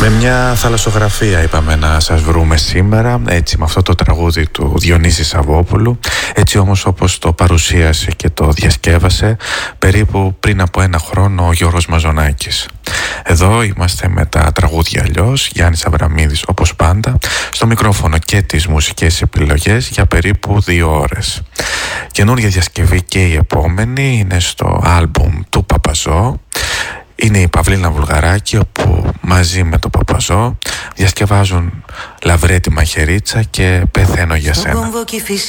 Με μια θαλασσογραφία είπαμε να σας βρούμε σήμερα, έτσι με αυτό το τραγούδι του Διονύση Σαββόπουλου, έτσι όμως όπως το παρουσίασε και το διασκεύασε περίπου πριν από 1 χρόνο ο Γιώργος Μαζονάκης. Εδώ είμαστε με τα τραγούδια αλλιώς, Γιάννης Αβραμίδης όπως πάντα, στο μικρόφωνο και τις μουσικές επιλογές για περίπου 2 ώρες. Καινούργια διασκευή και η επόμενη είναι στο άλμπουμ του Παπαζό. Είναι η Παυλίνα Βουλγαράκη, όπου μαζί με τον Παπαζό διασκευάζουν Λαβρέτη Μαχαιρίτσα και Πεθαίνω για σένα.